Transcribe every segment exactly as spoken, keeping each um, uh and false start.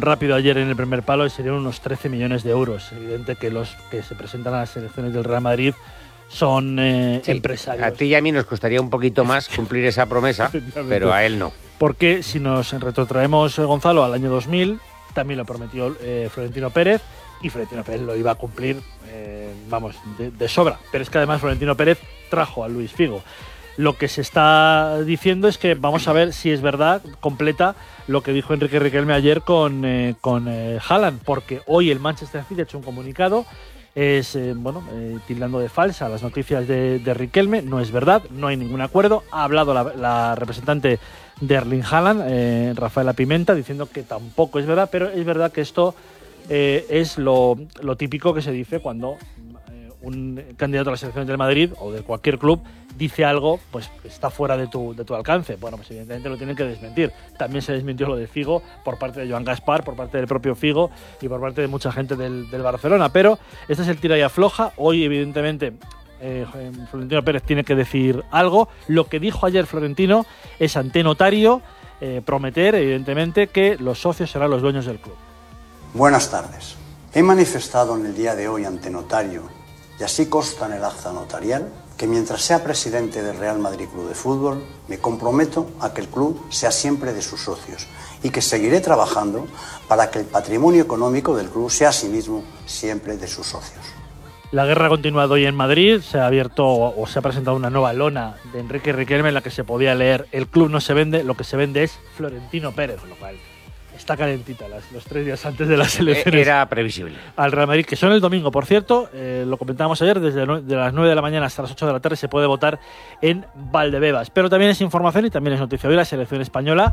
rápido ayer en el primer palo y serían unos trece millones de euros. Es evidente que los que se presentan a las selecciones del Real Madrid son eh, sí, empresarios. A ti y a mí nos costaría un poquito más cumplir esa promesa, pero a él no. Porque si nos retrotraemos, Gonzalo, al año dos mil, también lo prometió eh, Florentino Pérez, y Florentino Pérez lo iba a cumplir, eh, vamos, de, de sobra. Pero es que además Florentino Pérez trajo a Luis Figo. Lo que se está diciendo es que vamos a ver si es verdad, completa lo que dijo Enrique Riquelme ayer con, eh, con eh, Haaland, porque hoy el Manchester City ha hecho un comunicado, es eh, bueno, eh, tildando de falsa las noticias de, de Riquelme. No es verdad, no hay ningún acuerdo. Ha hablado la, la representante de Erling Haaland, eh, Rafaela Pimenta, diciendo que tampoco es verdad, pero es verdad que esto eh, es lo, lo típico que se dice cuando eh, un candidato a las elecciones del Madrid o de cualquier club dice algo, pues está fuera de tu, de tu alcance. Bueno, pues evidentemente lo tienen que desmentir. También se desmintió lo de Figo por parte de Joan Gaspar, por parte del propio Figo y por parte de mucha gente del, del Barcelona. Pero este es el tira y afloja. Hoy, evidentemente, eh, Florentino Pérez tiene que decir algo. Lo que dijo ayer Florentino es ante notario eh, prometer, evidentemente, que los socios serán los dueños del club. Buenas tardes. He manifestado en el día de hoy ante notario, y así consta en el acta notarial, que mientras sea presidente del Real Madrid Club de Fútbol, me comprometo a que el club sea siempre de sus socios y que seguiré trabajando para que el patrimonio económico del club sea asimismo siempre de sus socios. La guerra ha continuado hoy en Madrid, se ha abierto o se ha presentado una nueva lona de Enrique Riquelme en la que se podía leer: el club no se vende, lo que se vende es Florentino Pérez, lo cual está calentita las, los tres días antes de las elecciones. Era previsible. Al Real Madrid, que son el domingo, por cierto, eh, lo comentábamos ayer, desde de las nueve de la mañana hasta las ocho de la tarde se puede votar en Valdebebas. Pero también es información y también es noticia hoy la selección española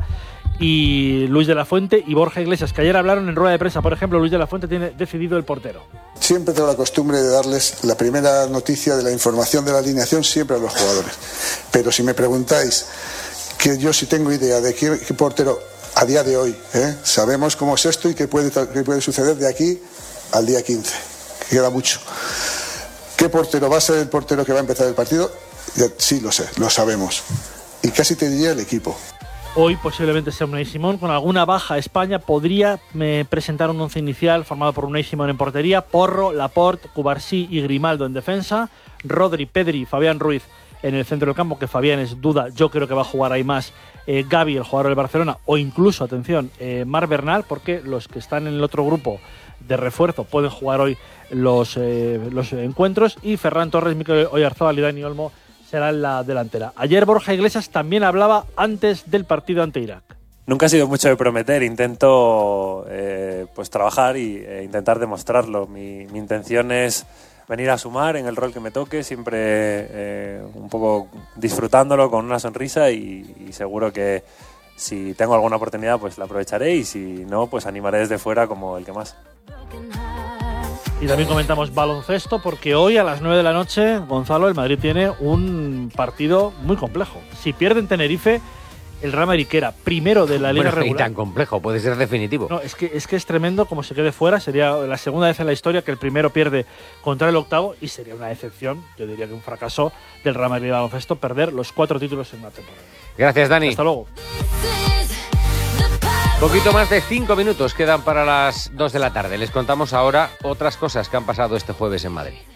y Luis de la Fuente y Borja Iglesias, que ayer hablaron en rueda de prensa. Por ejemplo, Luis de la Fuente tiene decidido el portero. Siempre tengo la costumbre de darles la primera noticia de la información de la alineación siempre a los jugadores. Pero si me preguntáis, que yo sí tengo idea de qué, qué portero a día de hoy, ¿eh? Sabemos cómo es esto y qué puede, qué puede suceder de aquí al día quince, que queda mucho. ¿Qué portero va a ser el portero que va a empezar el partido? Ya, sí, lo sé, lo sabemos. Y casi te diría el equipo. Hoy posiblemente sea Unai Simón. Con alguna baja, España podría eh, presentar un once inicial formado por Unai Simón en portería, Porro, Laporte, Cubarsí y Grimaldo en defensa, Rodri, Pedri, Fabián Ruiz en el centro del campo, que Fabián es duda, yo creo que va a jugar ahí más, eh, Gavi, el jugador del Barcelona, o incluso, atención, eh, Marc Bernal, porque los que están en el otro grupo de refuerzo pueden jugar hoy los, eh, los encuentros, y Ferran Torres, Mikel Oyarzabal y Dani Olmo serán la delantera. Ayer Borja Iglesias también hablaba antes del partido ante Irak. Nunca ha sido mucho de prometer, intento eh, pues trabajar y eh, intentar demostrarlo. Mi, mi intención es venir a sumar en el rol que me toque, siempre eh, un poco disfrutándolo con una sonrisa y, y seguro que si tengo alguna oportunidad pues la aprovecharé y si no pues animaré desde fuera como el que más. Y también comentamos baloncesto porque hoy a las nueve de la noche, Gonzalo, el Madrid tiene un partido muy complejo. Si pierde en Tenerife, el Real Madrid, que era primero de la Liga bueno, regular. Y tan complejo, puede ser definitivo. No, es que, es que es tremendo como se quede fuera. Sería la segunda vez en la historia que el primero pierde contra el octavo y sería una decepción, yo diría que un fracaso del Real Madrid de baloncesto, perder los cuatro títulos en una temporada. Gracias, Dani. Hasta luego. Poquito más de cinco minutos quedan para las dos de la tarde. Les contamos ahora otras cosas que han pasado este jueves en Madrid.